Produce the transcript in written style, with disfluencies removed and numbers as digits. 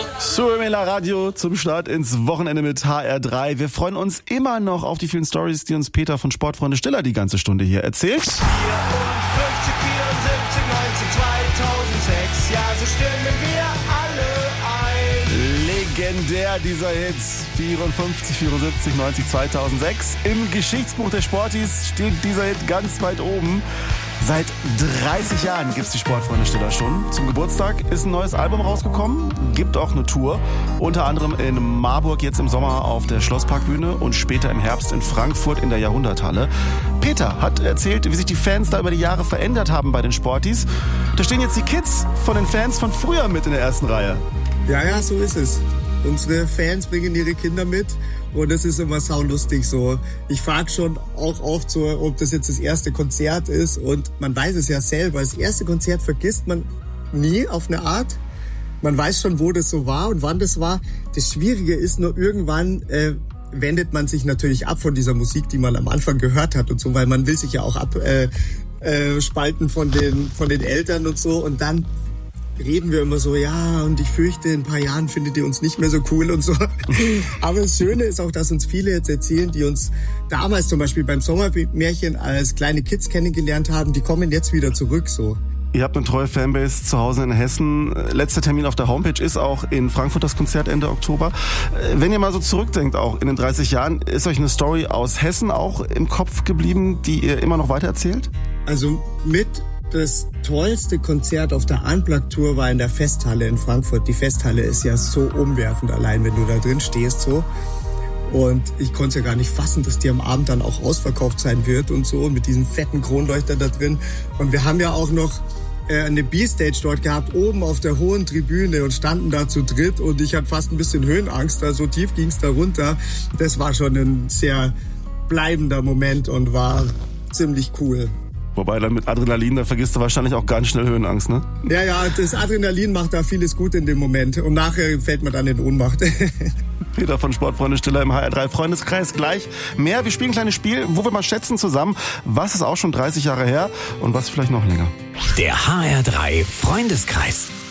Surmela Radio zum Start ins Wochenende mit HR3. Wir freuen uns immer noch auf die vielen Stories, die uns Peter von Sportfreunde Stiller die ganze Stunde hier erzählt. 54, 74, 19, 2006, ja, so stimmen wir alle ein. Legendär dieser Hit. 54, 74, 90, 2006. Im Geschichtsbuch der Sportis steht dieser Hit ganz weit oben. Seit 30 Jahren gibt's die Sportfreunde Stiller schon. Zum Geburtstag ist ein neues Album rausgekommen, gibt auch eine Tour. Unter anderem in Marburg jetzt im Sommer auf der Schlossparkbühne und später im Herbst in Frankfurt in der Jahrhunderthalle. Peter hat erzählt, wie sich die Fans da über die Jahre verändert haben bei den Sportis. Da stehen jetzt die Kids von den Fans von früher mit in der ersten Reihe. Ja, so ist es. Unsere Fans bringen ihre Kinder mit und es ist immer saulustig so. Ich frage schon auch oft so, ob das jetzt das erste Konzert ist und man weiß es ja selber. Das erste Konzert vergisst man nie auf eine Art. Man weiß schon, wo das so war und wann das war. Das Schwierige ist nur, irgendwann wendet man sich natürlich ab von dieser Musik, die man am Anfang gehört hat und so, weil man will sich ja auch abspalten von den Eltern und so und dann reden wir immer so, ja, und ich fürchte, in ein paar Jahren findet ihr uns nicht mehr so cool und so. Aber das Schöne ist auch, dass uns viele jetzt erzählen, die uns damals zum Beispiel beim Sommermärchen als kleine Kids kennengelernt haben, die kommen jetzt wieder zurück so. Ihr habt eine treue Fanbase zu Hause in Hessen. Letzter Termin auf der Homepage ist auch in Frankfurt das Konzert Ende Oktober. Wenn ihr mal so zurückdenkt, auch in den 30 Jahren, ist euch eine Story aus Hessen auch im Kopf geblieben, die ihr immer noch weitererzählt? Also das tollste Konzert auf der Unplugged-Tour war in der Festhalle in Frankfurt. Die Festhalle ist ja so umwerfend allein, wenn du da drin stehst so. Und ich konnte ja gar nicht fassen, dass die am Abend dann auch ausverkauft sein wird und so, mit diesem fetten Kronleuchter da drin. Und wir haben ja auch noch eine B-Stage dort gehabt, oben auf der hohen Tribüne und standen da zu dritt und ich hatte fast ein bisschen Höhenangst, da so tief ging's da runter. Das war schon ein sehr bleibender Moment und war ziemlich cool. Wobei dann mit Adrenalin, da vergisst du wahrscheinlich auch ganz schnell Höhenangst, ne? Ja, das Adrenalin macht da vieles gut in dem Moment. Und nachher fällt man dann in Ohnmacht. Peter von Sportfreunde Stiller im HR3 Freundeskreis gleich mehr. Wir spielen ein kleines Spiel, wo wir mal schätzen zusammen, was ist auch schon 30 Jahre her und was vielleicht noch länger. Der HR3 Freundeskreis.